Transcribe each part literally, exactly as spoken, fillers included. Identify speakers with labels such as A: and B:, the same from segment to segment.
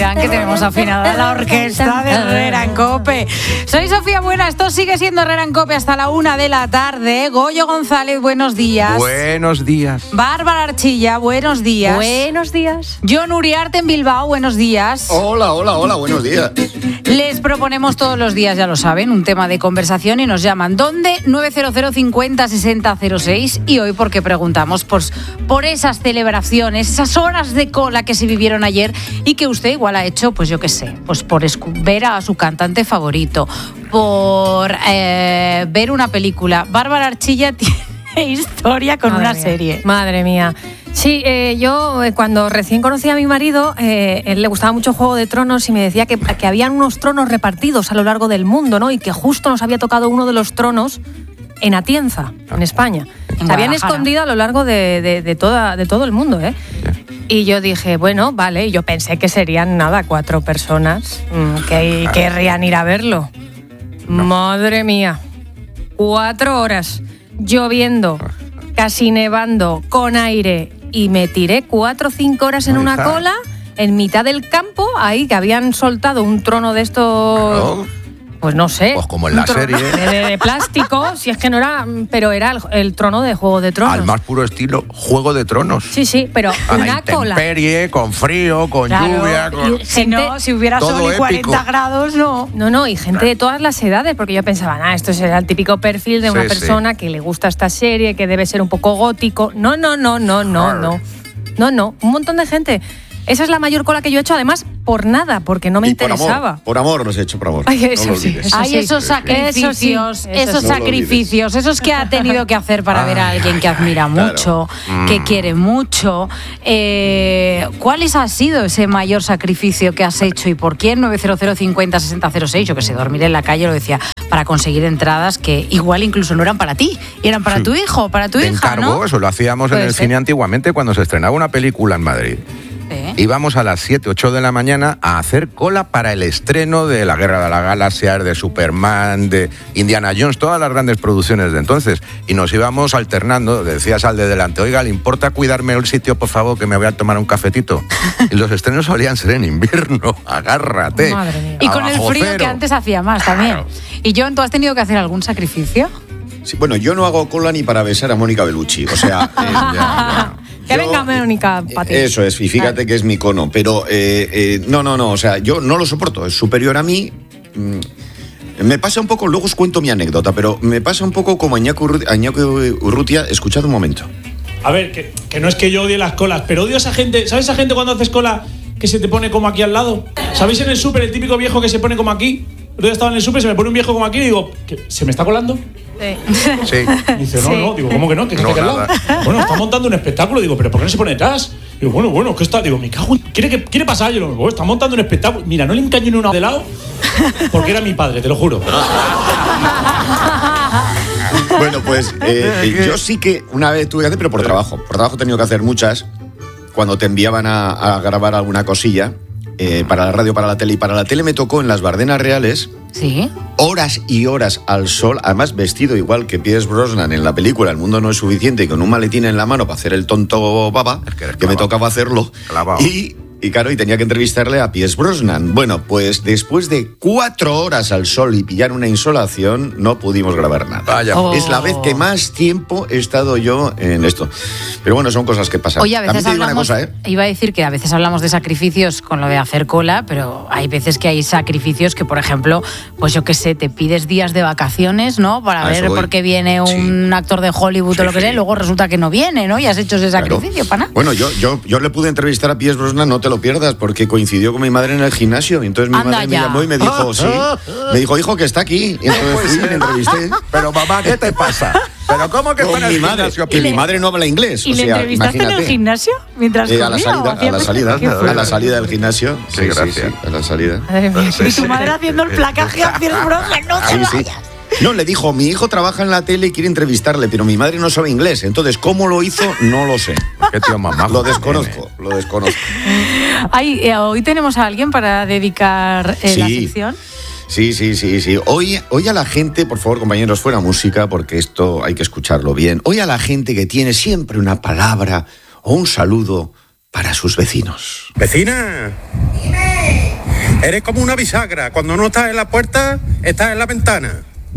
A: dirán que tenemos afinada la orquesta de Herrera en Cope. Soy Sofía Buena, esto sigue siendo Herrera en Cope hasta la una de la tarde. Goyo González, buenos días.
B: Buenos días.
A: Bárbara Archilla, buenos días.
C: Buenos días.
A: John Uriarte en Bilbao, buenos días.
D: Hola, hola, hola, buenos días.
A: Les proponemos todos los días, ya lo saben, un tema de conversación y nos llaman. ¿Dónde? nueve cero cero cincuenta sesenta cero seis. Y hoy porque preguntamos por, por esas celebraciones, esas horas de cola que se vivieron ayer y que usted igual ha hecho, pues yo qué sé, pues por escu- ver a su cantante favorito, por eh, ver una película. Bárbara Archilla tiene historia con
C: Madre
A: una
C: mía.
A: serie.
C: Madre mía. Sí, eh, yo eh, cuando recién conocí a mi marido, eh, él le gustaba mucho Juego de Tronos y me decía que, que habían unos tronos repartidos a lo largo del mundo, ¿no? Y que justo nos había tocado uno de los tronos en Atienza, en España.
A: En
C: Se habían
A: Guadalajara.
C: escondido a lo largo de, de, de, toda, de todo el mundo, ¿eh? Y yo dije, bueno, vale, yo pensé que serían, nada, cuatro personas mmm, que querrían ir a verlo. No. Madre mía, cuatro horas lloviendo, casi nevando, con aire, y me tiré cuatro o cinco horas en una cola en mitad del campo, ahí que habían soltado un trono de estos...
B: ¿No?
C: Pues no sé.
B: Pues como en la serie.
C: De, de, de plástico, si es que no era, pero era el, el trono de Juego de Tronos.
B: Al más puro estilo Juego de Tronos.
C: Sí, sí, pero
B: a
C: una
B: la intemperie,
C: cola.
B: con frío, con
C: Claro,
B: lluvia. Con...
C: Y
A: Si
C: gente,
A: no, si hubiera
B: todo
A: sol y cuarenta
B: épico.
A: grados, no.
C: No, no, y gente de todas las edades, porque yo pensaba, ah, esto será el típico perfil de una
B: Sí,
C: persona
B: sí.
C: que le gusta esta serie, que debe ser un poco gótico. No, no, no, no, no, no. No, no, un montón de gente. Esa es la mayor cola que yo he hecho, además, por nada, porque no me
D: Y
C: interesaba.
D: Por amor, por amor los he hecho, por amor.
C: Ay, eso
D: no lo
C: sí,
D: olvides.
C: eso
A: Hay
C: sí.
A: esos sacrificios,
C: Eso sí, eso
A: esos
C: sí.
D: No lo
A: sacrificios, esos que ha tenido que hacer para ver a alguien que admira
D: Claro.
A: mucho, que quiere mucho. Eh, ¿Cuál ha sido ese mayor sacrificio que has hecho y por quién? nueve cero cero cincuenta sesenta cero seis. Yo que sé, dormir en la calle, lo decía, para conseguir entradas que igual incluso no eran para ti, eran para
B: Sí.
A: tu hijo, para tu
B: de
A: hija,
B: encargo,
A: ¿no?
B: eso lo hacíamos en
A: Puede
B: el
A: ser.
B: cine antiguamente cuando se estrenaba una película en Madrid.
A: Sí.
B: Íbamos a las siete, ocho de la mañana a hacer cola para el estreno de La Guerra de las Galaxias, de Superman, de Indiana Jones, todas las grandes producciones de entonces. Y nos íbamos alternando, decías al de delante, oiga, ¿le importa cuidarme el sitio, por favor, que me voy a tomar un cafetito? Y los estrenos solían ser en invierno, agárrate.
C: Madre mía.
A: Y con el
B: abajo
A: frío
B: cero.
A: que antes hacía más también. Y John, ¿tú has tenido que hacer algún sacrificio?
D: Sí, bueno, yo no hago cola ni para besar a Mónica Bellucci. O sea, eh,
B: Ya, ya.
C: Que
D: yo-
C: venga Mónica para ti.
D: Eso es, y fíjate que es mi cono. Pero eh, eh, no, no, no, o sea, yo no lo soporto, es superior a mí. Mm, Me pasa un poco, luego os cuento mi anécdota, pero me pasa un poco como a Iñaki Urrutia, a Iñaki Urrutia. Escuchad un momento.
E: A ver, que, que no es que yo odie las colas, pero odio a esa gente. ¿Sabes esa gente cuando haces cola que se te pone como aquí al lado? ¿Sabéis en el súper el típico viejo que se pone como aquí? Yo estaba en el súper, se me pone un viejo como aquí y digo, ¿qué, ¿se me está colando?
C: Sí.
B: Sí.
E: Y dice, no,
C: Sí.
E: no, digo, ¿cómo que no? ¿Que está
B: No,
E: aquí al lado?
B: nada.
E: Bueno, está montando un espectáculo, digo, ¿pero por qué no se pone detrás? Digo, bueno, bueno, ¿qué está? Digo, me cago en... ¿Quiere, que, quiere pasar? Yo digo, está montando un espectáculo. Mira, no le encaño ni una de lado porque era mi padre, te lo juro.
D: Bueno, pues eh, eh, yo sí que una vez tuve que hacer, pero por trabajo. Por trabajo he tenido que hacer muchas. Cuando te enviaban a, a grabar alguna cosilla, eh, para la radio, para la tele. Y para la tele me tocó en las Bardenas Reales,
A: Sí.
D: horas y horas al sol, además vestido igual que Pierce Brosnan en la película El mundo no es suficiente, y con un maletín en la mano para hacer el tonto baba,
B: Es que eres
D: que me
B: clavado.
D: tocaba hacerlo.
B: Clavado.
D: Y, y claro, y tenía que entrevistarle a Pierce Brosnan. Bueno, pues después de cuatro horas al sol y pillar una insolación, no pudimos grabar nada.
B: Vaya.
A: Oh.
D: Es la vez que más tiempo he estado yo en esto. Pero bueno, son cosas que pasan.
A: Oye, a veces
D: También te digo
A: hablamos,
D: una cosa, ¿eh?
A: iba a decir que a veces hablamos de sacrificios con lo de hacer cola, pero hay veces que hay sacrificios que, por ejemplo, pues yo qué sé, te pides días de vacaciones, ¿no? Para
D: A
A: ver
D: eso voy.
A: por qué viene un actor de Hollywood
D: Sí,
A: o lo que sea,
D: sí.
A: y luego resulta que no viene, ¿no? Y has hecho ese
D: Claro.
A: sacrificio, para nada.
D: Bueno, yo, yo, yo le pude entrevistar a Pierce Brosnan, no te lo pierdas, porque coincidió con mi madre en el gimnasio. Y entonces mi
A: Anda
D: madre me
A: ya.
D: llamó y me dijo, sí. Me dijo, hijo, que está aquí. Y entonces fui y le entrevisté.
B: Pero mamá, ¿qué te pasa? ¿Pero cómo que
D: Con
B: está en el
D: mi madre,
B: gimnasio?
D: que mi madre no habla inglés.
A: ¿Y
D: o
A: le
D: sea,
A: entrevistaste en el
D: imagínate.
A: gimnasio mientras
D: Eh, a la
A: comía o
D: salida,
A: hacía
D: a la
A: cosas?
D: salida,
A: Qué
D: a la
A: fuerte.
D: salida del gimnasio.
B: Sí, gracias.
D: a la salida.
C: Madre mía.
A: Y tu madre haciendo el placaje a Pierce Brosnan, no te
D: Sí, sí.
A: vayas.
D: No, le dijo, mi hijo trabaja en la tele y quiere entrevistarle, pero mi madre no sabe inglés. Entonces, ¿cómo lo hizo? No lo sé.
B: Qué tío mamá.
D: Lo desconozco, lo desconozco.
A: Ay, eh, hoy tenemos a alguien para dedicar eh, la
D: Sí.
A: sección.
D: Sí, sí, sí, sí. Hoy, hoy a la gente, por favor, compañeros, fuera música, porque esto hay que escucharlo bien. Hoy a la gente que tiene siempre una palabra o un saludo para sus vecinos.
B: Vecina.
F: Dime. Eres como una bisagra. Cuando no estás en la puerta, estás en la ventana.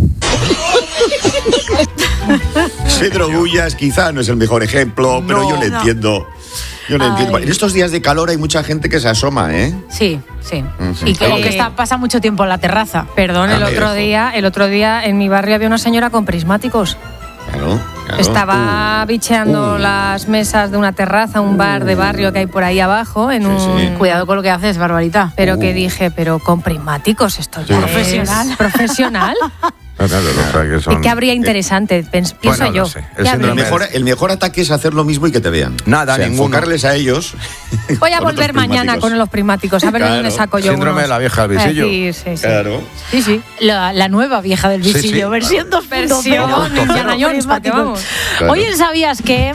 D: Pedro Bullas quizá no es el mejor ejemplo, pero
A: No,
D: yo le
A: no.
D: entiendo. Yo le
A: Ay.
D: entiendo. En estos días de calor hay mucha gente que se asoma, ¿eh?
A: Sí, sí.
D: Ujú.
A: Y que,
C: Eh,
A: que está, pasa mucho tiempo en la terraza.
C: Perdón, el
D: Ah,
C: otro
D: ojo.
C: día, el otro día en mi barrio había una señora con prismáticos.
D: Claro, claro.
C: Estaba bicheando
D: Uh.
C: las mesas de una terraza, un bar de barrio que hay por ahí abajo, en
D: Sí,
C: un.
D: sí.
A: Cuidado con lo que haces, Barbarita.
C: Pero que
D: Uh.
C: dije, pero con prismáticos esto ya
D: Sí.
A: Profesional.
C: es profesional.
B: No, claro, o sea, que son-
C: ¿Y qué habría interesante? Pens- pienso
B: Bueno,
C: yo.
B: no sé. El
C: ¿Qué
B: síndrome
C: habría?
D: El mejor, el mejor ataque es hacer lo mismo y que te vean.
B: Nada,
D: o sea,
B: ninguno.
D: enfocarles a ellos.
C: Voy a
D: con
C: volver
D: otros
C: mañana
D: prismáticos.
C: con los prismáticos, a ver de
D: Claro.
C: dónde saco yo
B: Síndrome
C: unos.
B: de la vieja del visillo.
C: Eh, Sí, sí, sí.
D: Claro.
C: Sí, sí.
A: La, la nueva vieja del
B: Sí,
A: visillo,
B: sí,
A: versión dos punto cero.
C: Versión Indiana Jones, porque vamos.
D: Claro.
A: Oye, ¿sabías que?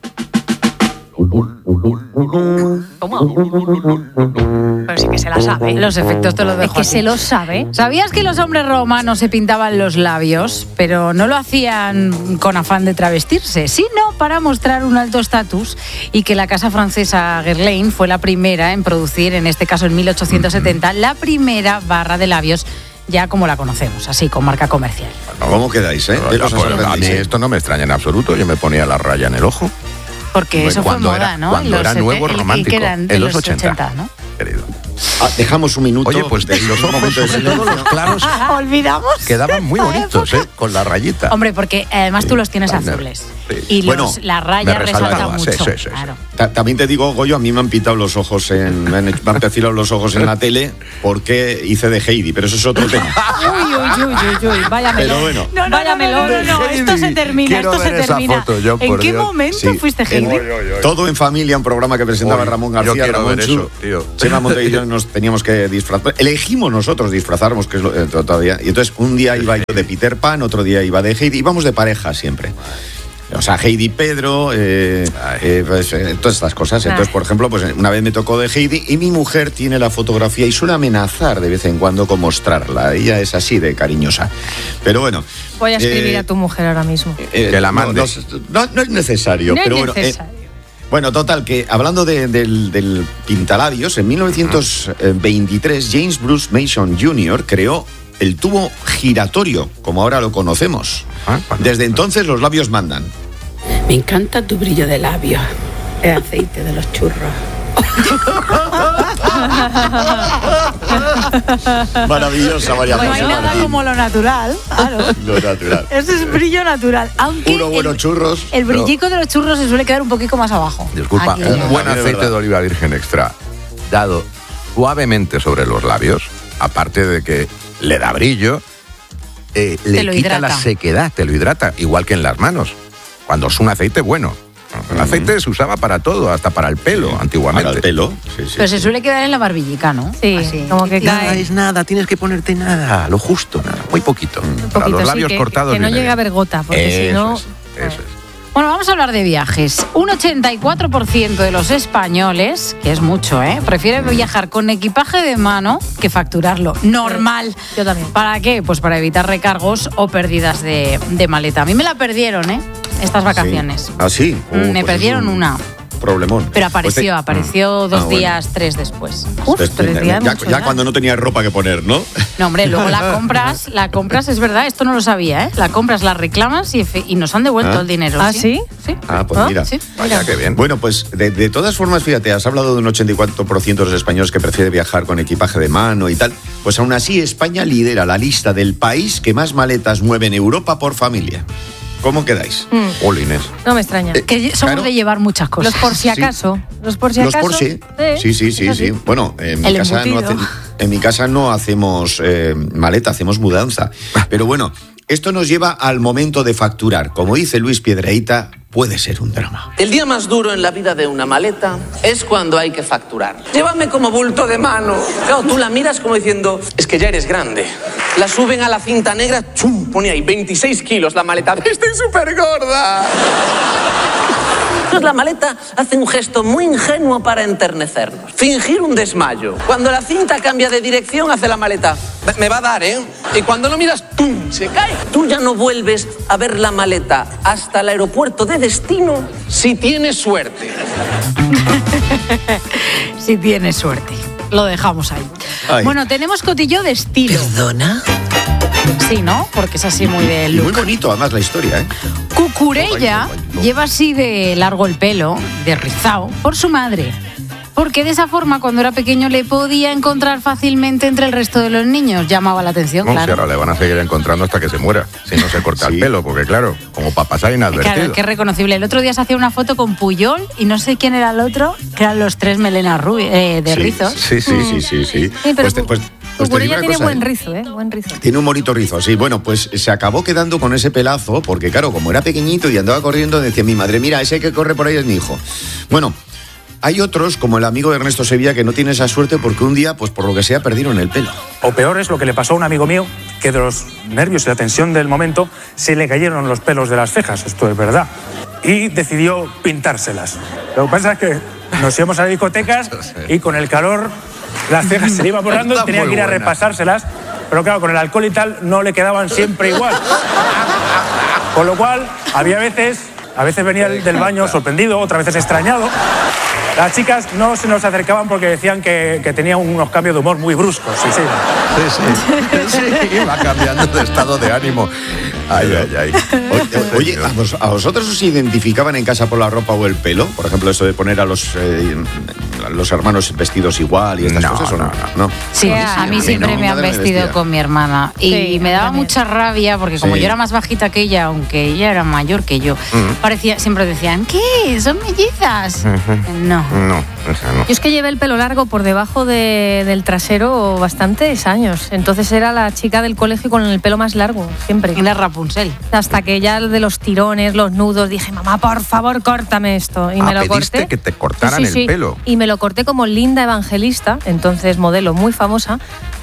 C: Pero sí que se la sabe.
A: Los efectos te los
C: Es
A: dejo
C: que
A: a ti.
C: se lo sabe.
A: ¿Sabías que los hombres romanos se pintaban los labios, pero no lo hacían con afán de travestirse, sino para mostrar un alto estatus, y que la casa francesa Guerlain fue la primera en producir, en este caso en mil ochocientos setenta, la primera barra de labios ya como la conocemos, así con marca comercial?
D: ¿Cómo quedáis, eh? ¿Qué
B: Yo,
D: cosas
B: pues, a mí
D: aprendéis, eh?
B: esto no me extraña en absoluto. Yo me ponía la raya en el ojo.
A: Porque
B: Bueno,
A: eso fue
B: cuando
A: moda,
B: era,
A: ¿no?
B: Cuando
A: En los
B: era
A: sete-
B: nuevo
A: el- el
B: romántico.
A: que eran de
B: en los ochenta,
A: ¿no?
B: querido.
D: Ah, dejamos un minuto.
B: Oye, pues de los
D: un
B: ojos,
D: momento de
B: sobre todo
D: silencio.
B: los claros,
A: Olvidamos.
B: quedaban muy
A: esa
B: bonitos,
A: época.
B: ¿eh? Con la rayita.
A: Hombre, porque además tú los tienes
B: Vale.
A: azules.
B: Sí.
A: Y los,
D: Bueno,
A: la
B: me
A: raya resalta
B: resaltaba, sí,
A: mucho.
B: sí, sí, sí.
A: Claro.
D: Ta- También te digo, Goyo, a mí me han pintado los ojos en, me han, me han perfilado los ojos en la tele porque hice de Heidi, pero eso es otro tema.
A: Uy, uy, uy, uy, uy, vaya
D: Pero
A: melón.
D: bueno.
A: No, no,
C: Vaya
A: no, no, no, no, no,
B: Heidi.
A: esto se termina,
B: Quiero
A: esto se
B: ver esa
A: termina.
B: foto, yo,
A: ¿En
B: por
A: qué
B: Dios.
A: momento
D: Sí,
A: fuiste
D: el-
A: Heidi?
D: Todo en Familia, un programa que presentaba
B: Uy,
D: Ramón
B: yo
D: García,
B: quiero
D: Ramón
B: ver
D: Chu.
B: eso, tío.
D: Chema Monte y yo nos teníamos que disfrazar. Elegimos nosotros disfrazarnos, que es lo, eh, todavía. Y entonces un día iba yo de Peter Pan, otro día iba de Heidi. Íbamos de pareja siempre. O sea, Heidi Pedro, eh, eh, pues, eh, todas estas cosas. Entonces,
C: Ay.
D: por ejemplo, pues una vez me tocó de Heidi y mi mujer tiene la fotografía y suele amenazar de vez en cuando con mostrarla. Ella es así de cariñosa. Pero bueno.
C: Voy a escribir
D: eh,
C: a tu mujer ahora mismo.
D: eh,
B: Que la
D: no,
B: mande.
D: No, no- no es necesario,
C: No es
D: pero bueno. eh,
C: necesario.
D: bueno, total, que hablando de- del, del pintalabios, en mil novecientos veintitrés James Bruce Mason junior creó el tubo giratorio, como ahora lo conocemos.
B: Ah, cuando-
D: Desde entonces los labios mandan.
G: Me encanta tu brillo de labios, el aceite de los churros.
D: Maravillosa, María
A: No hay
D: José
A: nada
D: Martín.
A: como lo natural. Claro.
D: Lo natural.
A: Eso es brillo natural. Aunque
D: Unos buenos
A: el,
D: churros.
A: el brillico de los churros se suele quedar un poquito más abajo.
B: Disculpa,
A: Aquí.
B: un buen
D: También es
B: aceite
D: verdad.
B: de oliva virgen extra dado suavemente sobre los labios, aparte de que le da brillo, eh, le
A: lo
B: quita la
A: hidrata.
B: sequedad, te lo hidrata, igual que en las manos, cuando es un aceite bueno. El aceite se usaba para todo, hasta para el pelo, antiguamente.
D: Para el pelo. Sí, sí,
A: Pero
D: sí.
A: se suele quedar en la barbillica, ¿no?
C: Sí,
A: Así.
C: como que
B: Nada
C: cae.
B: es nada, tienes que ponerte nada, lo justo, nada, muy poquito.
C: Un
B: Para
C: poquito,
B: los
C: sí,
B: labios
C: que,
B: cortados.
C: que no
B: viene
C: llegue a
B: bien.
C: ver gota, porque si
B: Eso
C: no.
B: es, eso es.
A: Bueno, vamos a hablar de viajes. Un ochenta y cuatro por ciento de los españoles, que es mucho, ¿eh?, prefieren viajar con equipaje de mano que facturarlo. Normal.
C: Yo también.
A: ¿Para qué? Pues para evitar recargos o pérdidas de, de maleta. A mí me la perdieron, ¿eh?, estas vacaciones.
D: Sí. ¿Ah, sí?
A: Mm,
D: Uh,
A: me
D: pues
A: perdieron
D: es un
A: una.
D: Problemón.
A: Pero apareció,
D: Pues te-
A: apareció dos
D: Ah, bueno.
A: días, tres después.
C: Uf,
D: Pues,
C: tres días,
D: ya,
C: mucho
D: ya
C: ya.
D: cuando no tenía ropa que poner, ¿no?
A: No, hombre, luego la compras, la compras, es verdad, esto no lo sabía, ¿eh? La compras, la reclamas y, efe- y nos han devuelto
D: Ah.
A: el dinero.
C: ¿Ah, sí?
A: Sí.
D: Ah, pues
C: Ah,
D: mira.
A: sí.
B: Vaya, qué bien.
D: Bueno, pues de, de todas formas, fíjate, has hablado de un ochenta y cuatro por ciento de los españoles que prefiere viajar con equipaje de mano y tal. Pues aún así, España lidera la lista del país que más maletas mueve en Europa por familia. ¿Cómo quedáis?
B: Hola, Inés.
C: No me extraña.
A: Que somos
D: Claro.
A: de llevar muchas cosas.
C: Los por si acaso. Los por si
D: Los
C: acaso.
D: por sí. Sí, sí, sí,
C: es
D: sí.
C: así.
D: Bueno, en mi,
A: El
D: casa no
A: embutido.
D: hace- en mi casa no hacemos eh, maleta, hacemos mudanza. Pero bueno, esto nos lleva al momento de facturar. Como dice Luis Piedrahita, puede ser un drama.
H: El día más duro en la vida de una maleta es cuando hay que facturar. Llévame como bulto de mano. Claro, tú la miras como diciendo, es que ya eres grande. La suben a la cinta negra, ¡chum! Pone ahí veintiséis kilos la maleta. ¡Estoy súper gorda! Entonces la maleta hace un gesto muy ingenuo para enternecernos. Fingir un desmayo. Cuando la cinta cambia de dirección, hace la maleta. Me va a dar, ¿eh? Y cuando lo miras, ¡pum!, se cae. Tú ya no vuelves a ver la maleta hasta el aeropuerto de destino si tienes suerte.
A: Si tienes suerte. lo dejamos ahí.
D: Ay.
A: Bueno, tenemos cotillo de estilo.
G: ¿Perdona?
A: Sí, ¿no? Porque es así muy de
D: Y
A: look.
D: muy bonito, además, la historia, ¿eh?
A: Cucurella
D: Ay, no, ay, no.
A: lleva así de largo el pelo, de rizao, por su madre. Porque de esa forma, cuando era pequeño, le podía encontrar fácilmente entre el resto de los niños. Llamaba la atención,
B: No, si
A: claro.
B: ahora le van a seguir encontrando hasta que se muera, si no se corta
D: Sí.
B: el pelo, porque claro, como para pasar inadvertido.
A: Claro, que es reconocible. El otro día se hacía una foto con Puyol y no sé quién era el otro, que eran los tres melenas rubi- eh, de
D: Sí,
A: rizos.
B: Sí, sí,
D: Sí, sí, sí. sí.
C: Sí, pero
D: Pues te- pues- pues te digo
C: Cucurella
D: una
C: tiene
D: cosa,
C: buen
D: ¿eh?
C: rizo, ¿eh? Buen rizo.
D: Tiene un bonito rizo, sí. Bueno, pues se acabó quedando con ese pelazo, porque claro, como era pequeñito y andaba corriendo, decía mi madre, mira, ese que corre por ahí es mi hijo. Bueno, hay otros, como el amigo de Ernesto Sevilla, que no tiene esa suerte porque un día, pues por lo que sea, perdieron el pelo.
I: O peor es lo que le pasó a un amigo mío, que de los nervios y la tensión del momento se le cayeron los pelos de las cejas, esto es verdad, y decidió pintárselas. Lo que pasa es que nos íbamos a discotecas y con el calor las cejas se le iban borrando y
B: Está
I: tenía
B: muy
I: que ir a
B: buena.
I: repasárselas, pero claro, con el alcohol y tal no le quedaban siempre igual. Con lo cual, había veces, a veces venía el del baño sorprendido, otras veces extrañado. Las chicas no se nos acercaban porque decían que, que tenía unos cambios de humor muy bruscos. Sí, sí.
B: Sí, sí. Sí, va cambiando de estado de ánimo. Ay, ay, ay.
D: O- Oye, ¿a, vos- a vosotros os identificaban en casa por la ropa o el pelo? Por ejemplo, eso de poner a los, eh, los hermanos vestidos igual y estas
B: No,
D: cosas, ¿o no?
B: no,
A: Sí,
C: Sí,
A: a
C: a
A: mí
C: mí
A: siempre
D: no. Mi
A: me han
D: madre me
A: vestido
D: vestía.
A: con mi hermana. Y
C: Sí,
A: me
C: a mí
A: daba
C: también.
A: mucha rabia porque como
D: Sí.
A: yo era más bajita que ella, aunque ella era mayor que yo, parecía, siempre decían, ¿qué? ¿Son mellizas? No.
B: No, o sea, no.
C: Yo es que llevé el pelo largo por debajo de- del trasero bastantes años. Entonces era la chica del colegio con el pelo más largo, siempre.
A: Era Rapunzel.
C: Hasta que ya de los tirones, los nudos, dije, mamá, por favor, córtame esto. Y
B: Ah,
C: me lo
B: pediste
C: corté.
B: que te cortaran
C: Sí,
B: el
C: sí.
B: pelo.
C: Y me lo corté como Linda Evangelista, entonces modelo muy famosa.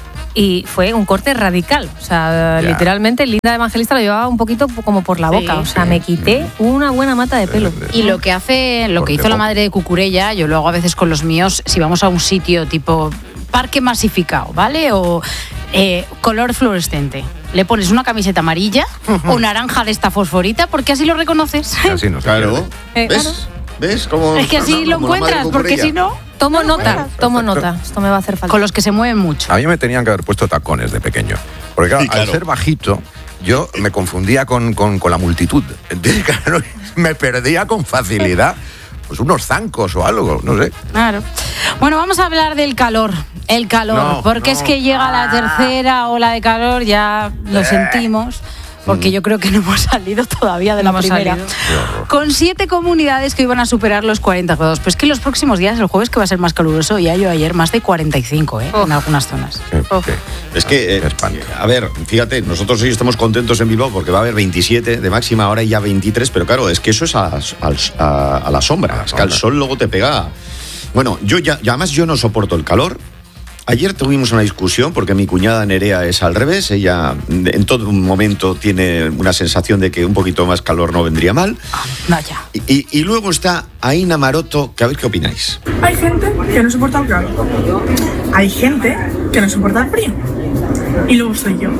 C: Y fue un corte radical. O sea,
B: Ya.
C: literalmente Linda Evangelista lo llevaba un poquito como por la
A: Sí,
C: boca. O sea,
B: sí.
C: me quité una buena mata de pelo.
A: Y lo que hace, lo que
B: Porque
A: hizo la
B: po-
A: madre de Cucurella, yo lo hago a veces con los míos, si vamos a un sitio tipo parque masificado, ¿vale? O eh, color fluorescente. Le pones una camiseta amarilla o naranja de esta fosforita porque así lo reconoces.
B: Así no se
D: Claro.
B: pierde.
C: Eh,
D: ¿Ves?
C: claro.
D: ¿Ves? Cómo,
A: Es que así lo
D: como la madre
A: encuentras, porque
D: Cucurella.
A: si no,
C: Tomo
A: no lo
C: nota,
A: encuentras.
C: tomo
B: Perfecto.
C: nota. Esto me va a hacer falta.
A: Con los que se mueven mucho.
B: A mí me tenían que haber puesto tacones de pequeño. Porque claro,
D: Sí, claro.
B: al ser bajito, yo me confundía con, con- con la multitud. Entonces, claro, me perdía con facilidad. Pues unos zancos o algo, no sé.
A: Claro. Bueno, vamos a hablar del calor. El calor,
B: No,
A: porque
B: no.
A: es que llega la tercera ola de calor, ya lo sentimos. Porque yo creo que no hemos salido todavía de la
C: No hemos
A: primera.
C: salido.
A: Con siete comunidades que iban a superar los cuarenta grados. Pues que los próximos días, el jueves que va a ser más caluroso, ya yo ayer más de cuarenta y cinco, ¿eh?
C: Uf.
A: En algunas zonas.
B: Sí,
C: Uf.
B: sí.
D: Es que, eh,
B: Qué espanto.
D: a ver, fíjate, nosotros hoy estamos contentos en Bilbao porque va a haber veintisiete de máxima, ahora ya veintitrés, pero claro, es que eso es a, al- a- a la sombra,
B: A la
D: es que al
B: sombra.
D: sol luego te pega. Bueno, yo ya, y además yo no soporto el calor. Ayer tuvimos una discusión porque mi cuñada Nerea es al revés, ella en todo momento tiene una sensación de que un poquito más calor no vendría mal.
A: Vaya.
D: Y, y- y luego está Aina Maroto, que a ver qué opináis.
J: Hay gente que no soporta el calor. Hay gente que no soporta el frío. Y luego soy yo,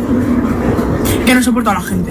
J: que no soporto a la gente.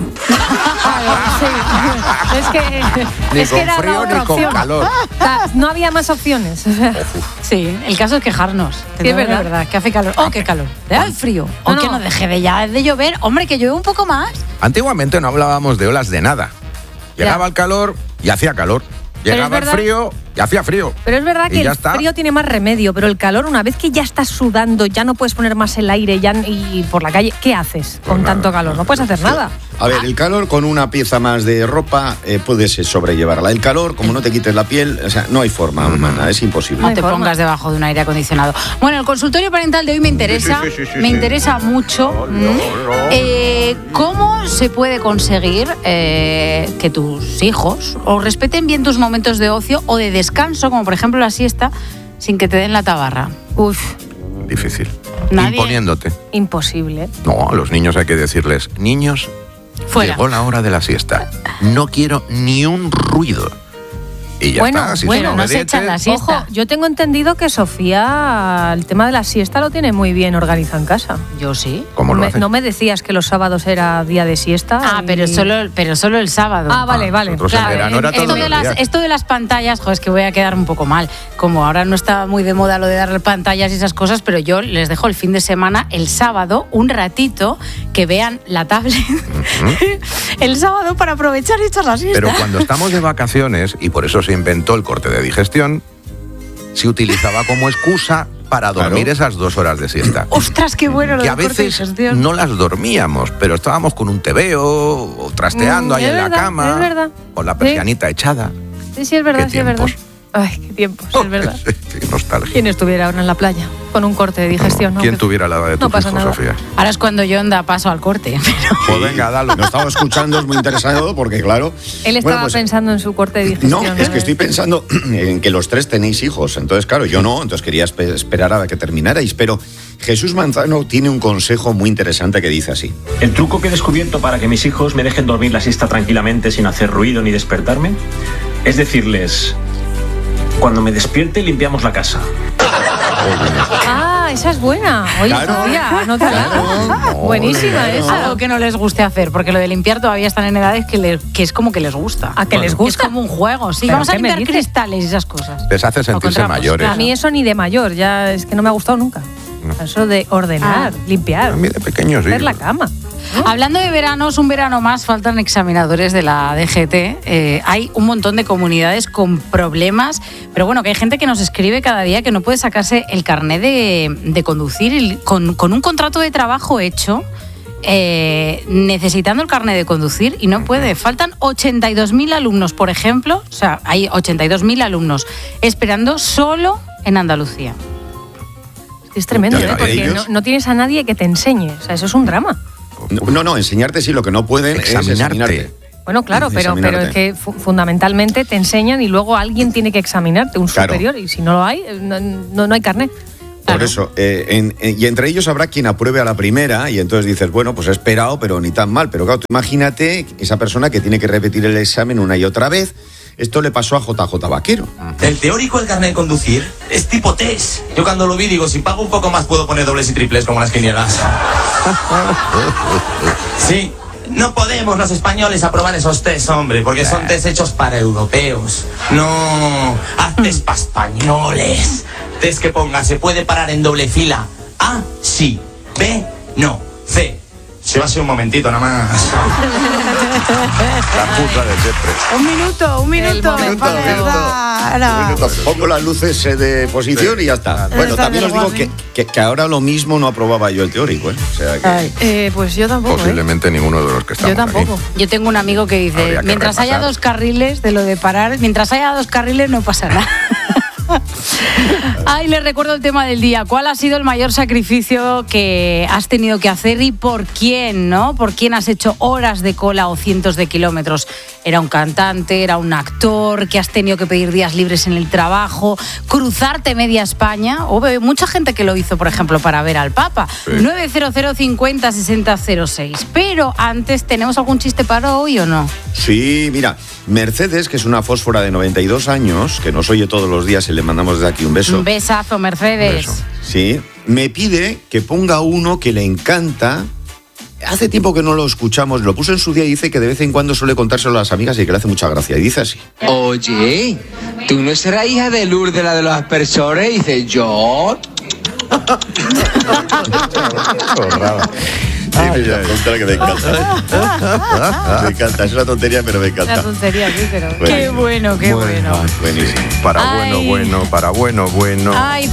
C: Sí. Es que,
B: Ni
C: es que
B: con
C: era
B: frío
C: la otra
B: ni con
C: opción.
B: calor.
C: O sea, no había más opciones.
A: Sí, el caso es quejarnos.
C: Sí, es verdad.
A: Que hace calor. Oh, qué calor. Te da el frío. O
C: No,
A: que
C: no.
A: no deje de ya de llover. Hombre, que llueve un poco más.
B: Antiguamente no hablábamos de olas de nada. Llegaba
C: Ya.
B: el calor y hacía calor.
C: Pero
B: Llegaba
C: es
B: el
C: verdad-
B: frío y hacía frío.
C: Pero es verdad
B: Y
C: que
B: ya
C: el
B: está.
C: frío tiene más remedio, pero el calor, una vez que ya estás sudando, ya no puedes poner más el aire ya, y por la calle, ¿qué haces con
B: nada.
C: tanto calor? No puedes hacer nada.
D: A ver, el calor con una pieza más de ropa eh, puedes sobrellevarla. El calor, como no te quites la piel, o sea, no hay forma humana, es imposible.
A: No
C: hay
A: te
C: forma.
A: pongas debajo de un aire acondicionado. Bueno, el consultorio parental de hoy me interesa,
B: Sí, sí, sí, sí,
A: me
B: sí.
A: interesa mucho. ¿m? Eh, ¿Cómo se puede conseguir eh, que tus hijos o respeten bien tus momentos de ocio o de descanso, como por ejemplo la siesta, sin que te den la tabarra?
C: Uf,
B: Difícil.
A: Nadie-
B: Imponiéndote.
C: imposible.
B: No, a los niños hay que decirles, niños,
A: Fuera.
B: llegó la hora de la siesta. No quiero ni un ruido. Y ya
C: bueno,
B: está. Si
C: bueno,
B: son
C: no se
B: obedientes,
C: echan la siesta. Ojo, yo tengo entendido que Sofía el tema de la siesta lo tiene muy bien organizado en casa.
A: Yo sí.
B: ¿Cómo lo
C: Me-
B: hace?
C: no me decías que los sábados era día de siesta.
A: Ah,
C: y-
A: pero solo, pero solo el sábado.
C: Ah, vale,
B: Ah,
C: vale.
B: nosotros en
A: Claro,
B: verano era
A: en-
B: todos
A: esto,
B: los
A: de las,
B: días.
A: esto de las pantallas, joder, es que voy a quedar un poco mal. Como ahora no está muy de moda lo de darle pantallas y esas cosas, pero yo les dejo el fin de semana, el sábado, un ratito, que vean la tablet el sábado para aprovechar y echar la siesta.
B: Pero cuando estamos de vacaciones, y por eso se inventó el corte de digestión, se utilizaba como excusa para dormir
D: Claro.
B: esas dos horas de siesta.
A: Ostras, qué bueno lo
B: Que a
A: del corte de
B: veces
A: digestión.
B: no las dormíamos, pero estábamos con un tebeo o trasteando
C: Mm,
B: ahí
C: es
B: en la
C: verdad,
B: cama,
C: es verdad.
B: con la
C: Sí.
B: persianita echada.
C: Sí, sí, es verdad,
B: Qué
C: sí, es verdad.
B: tiempos.
C: Ay, qué tiempos, es verdad.
B: Qué nostalgia.
C: ¿Quién estuviera ahora en la playa con un corte de digestión? ¿no?
B: ¿Quién
C: Que-
B: tuviera la edad de
C: no
B: tus
C: pasa
B: hijos,
C: nada.
B: Sofía?
A: Ahora es cuando yo anda paso al corte. Pero...
B: Pues venga, dalo.
D: Lo estaba escuchando, es muy interesado porque, claro.
C: Él estaba
D: bueno, pues,
C: pensando en su corte de digestión.
D: No, es que estoy pensando en que los tres tenéis hijos. Entonces, claro, yo no, entonces quería espe- esperar a que terminarais. Pero Jesús Manzano tiene un consejo muy interesante que dice así.
K: El truco que he descubierto para que mis hijos me dejen dormir la siesta tranquilamente sin hacer ruido ni despertarme es decirles: cuando me despierte limpiamos la casa.
C: Ah, esa es buena. Oye,
D: Claro.
C: Sofía, anótala.
B: Claro.
C: Buenísima
B: Ole,
C: esa.
A: Algo que no les guste hacer, porque lo de limpiar todavía están en edades que, le- que es como que les gusta.
C: ¿A que les gusta?
A: Es como un juego, sí.
C: ¿Pero
A: Vamos a
C: qué me
A: limpiar
C: dices?
A: cristales y esas cosas.
B: Les hace
A: O
B: sentirse
A: con trapos,
B: mayores.
C: A mí eso ni de mayor, ya es que no me ha gustado nunca. Eso de ordenar,
A: Ah.
C: limpiar,
B: A mí de pequeño sí.
C: hacer la cama.
A: Hablando de veranos, un verano más, faltan examinadores de la D G T. Eh, hay un montón de comunidades con problemas, pero bueno, que hay gente que nos escribe cada día que no puede sacarse el carnet de, de conducir el- con, con un contrato de trabajo hecho, eh, necesitando el carnet de conducir y no puede. Faltan ochenta y dos mil alumnos, por ejemplo, o sea, hay ochenta y dos mil alumnos esperando solo en Andalucía.
C: Es tremendo,
D: Ya
C: ¿eh?
D: ven
C: Porque
D: ellos.
C: no, no tienes a nadie que te enseñe. O sea, eso es un drama.
D: No, no, enseñarte sí, lo que no pueden es
B: Examinarte.
D: examinarte.
C: Bueno, claro, pero, pero
D: Examinarte.
C: es que fu- fundamentalmente te enseñan y luego alguien tiene que examinarte, un
D: Claro.
C: superior, y si no lo hay, eh, no, no, no hay carnet.
D: Por eso, eh, en- en- y entre ellos habrá quien apruebe a la primera y entonces dices, bueno, pues he esperado, pero ni tan mal. Pero claro, tú imagínate esa persona que tiene que repetir el examen una y otra vez. Esto le pasó a J J Vaquero.
L: El teórico del carnet de conducir es tipo test. Yo cuando lo vi digo, si pago un poco más puedo poner dobles y triples como las quinielas. Sí, no podemos los españoles aprobar esos test, hombre, porque son test hechos para europeos. No, haz test para españoles. Test que ponga, ¿se puede parar en doble fila? A, sí. B, no. C. Se va a ser un momentito nada más.
B: La puta de siempre.
A: Un minuto, un minuto.
C: momento,
A: para
C: minuto.
A: verdad. Ahora.
D: Pongo las luces eh, de posición y ya está. Bueno,
A: Está
D: también os
A: del
D: digo que, que- que ahora lo mismo no aprobaba yo el teórico, ¿eh? O sea que...
A: Ay.
C: Eh, pues yo tampoco, ¿eh?
B: Posiblemente ninguno de los que estamos
C: Yo tampoco.
B: aquí.
A: Yo tengo un amigo que dice,
B: Habría que
A: mientras haya
B: repasar.
A: dos carriles de lo de parar, mientras haya dos carriles no pasa nada. Ay, les recuerdo el tema del día. ¿Cuál ha sido el mayor sacrificio que has tenido que hacer y por quién, no? ¿Por quién has hecho horas de cola o cientos de kilómetros? ¿Era un cantante? ¿Era un actor? ¿Que has tenido que pedir días libres en el trabajo? ¿Cruzarte media España? O mucha gente que lo hizo, por ejemplo, para ver al Papa.
B: Sí.
A: nueve cero cero cincuenta sesenta cero seis. Pero antes, ¿tenemos algún chiste para hoy o no?
D: Sí, mira, Mercedes, que es una fósfora de noventa y dos años, que nos oye todos los días y le mandamos desde aquí un beso.
A: Un besazo, Mercedes.
B: Beso.
D: Sí, me pide que ponga uno que le encanta. Hace tiempo que no lo escuchamos, lo puso en su día y dice que de vez en cuando suele contárselo a las amigas y que le hace mucha gracia. Y dice así.
M: Oye, ¿tú no serás hija de Lourdes, la de los aspersores? Y dice, yo.
D: Ay, la tontería que me encanta. Me encanta, es una tontería, pero me
C: Una
D: encanta.
C: tontería, sí, pero...
A: Qué bueno, qué bueno.
D: Buenísimo.
B: Para
A: Ay.
B: bueno, bueno, para bueno, bueno.
A: Ay,